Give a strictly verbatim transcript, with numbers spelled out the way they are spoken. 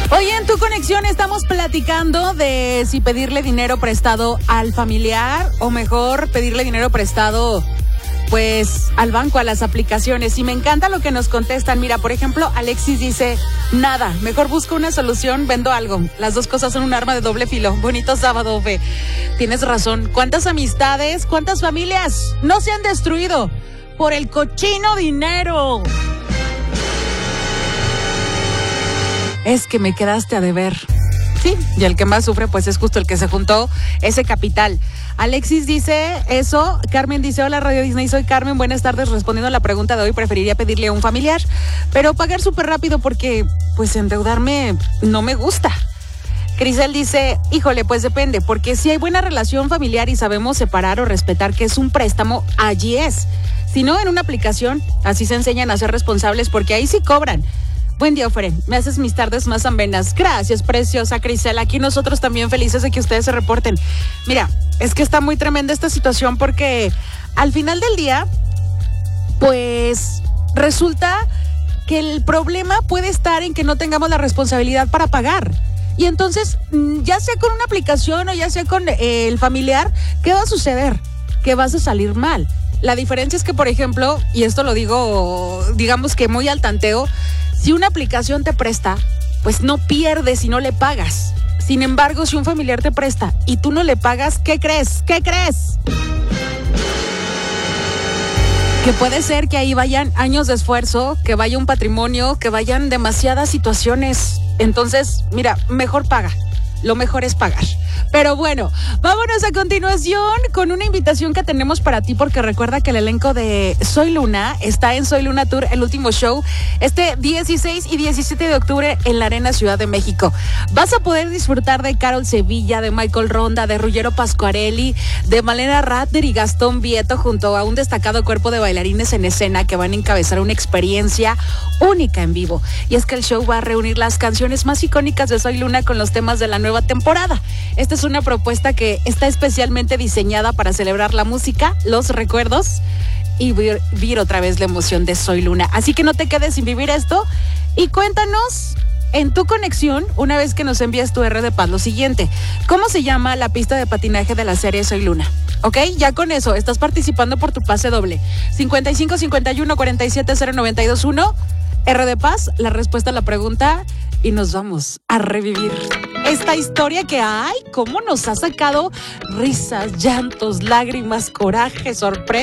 Hoy en Tu Conexión estamos platicando de si pedirle dinero prestado al familiar o mejor pedirle dinero prestado pues al banco, a las aplicaciones. Y me encanta lo que nos contestan. Mira, por ejemplo, Alexis dice, nada, mejor busco una solución, vendo algo. Las dos cosas son un arma de doble filo. Bonito sábado, Fe. Tienes razón. ¿Cuántas amistades, cuántas familias no se han destruido por el cochino dinero? Es que me quedaste a deber. Sí, y el que más sufre pues es justo el que se juntó ese capital. Alexis dice eso, Carmen dice, hola Radio Disney, soy Carmen, buenas tardes, respondiendo a la pregunta de hoy, preferiría pedirle a un familiar, pero pagar súper rápido porque pues endeudarme no me gusta. Crisel dice, híjole, pues depende, porque si hay buena relación familiar y sabemos separar o respetar que es un préstamo, allí es. Si no, en una aplicación, así se enseñan a ser responsables porque ahí sí cobran. Buen día, Ofre. Me haces mis tardes más amenas. Gracias, preciosa Crisel. Aquí nosotros también felices de que ustedes se reporten. Mira, es que está muy tremenda esta situación porque al final del día, pues resulta que el problema puede estar en que no tengamos la responsabilidad para pagar. Y entonces, ya sea con una aplicación o ya sea con eh, el familiar, ¿qué va a suceder? Que vas a salir mal. La diferencia es que, por ejemplo, y esto lo digo, digamos que muy al tanteo, si una aplicación te presta, pues no pierdes si no le pagas. Sin embargo, si un familiar te presta y tú no le pagas, ¿qué crees? ¿Qué crees? Que puede ser que ahí vayan años de esfuerzo, que vaya un patrimonio, que vayan demasiadas situaciones. Entonces, mira, mejor paga. Lo mejor es pagar. Pero bueno, vámonos a continuación con una invitación que tenemos para ti, porque recuerda que el elenco de Soy Luna está en Soy Luna Tour, el último show, este dieciséis y diecisiete de octubre en la Arena Ciudad de México. Vas a poder disfrutar de Carol Sevilla, de Michael Ronda, de Ruggero Pascuarelli, de Malena Ratner y Gastón Vieto, junto a un destacado cuerpo de bailarines en escena que van a encabezar una experiencia única en vivo. Y es que el show va a reunir las canciones más icónicas de Soy Luna con los temas de la nueva temporada. Esta es una propuesta que está especialmente diseñada para celebrar la música, los recuerdos y vivir, vivir otra vez la emoción de Soy Luna. Así que no te quedes sin vivir esto y cuéntanos en Tu Conexión, una vez que nos envíes tu R de paz, lo siguiente: ¿cómo se llama la pista de patinaje de la serie Soy Luna? ¿Ok? Ya con eso estás participando por tu pase doble. cincuenta y cinco cincuenta y uno cuarenta y siete cero noventa y dos uno, R de paz, la respuesta a la pregunta, y nos vamos a revivir esta historia que, ay, cómo nos ha sacado risas, llantos, lágrimas, coraje, sorpresa.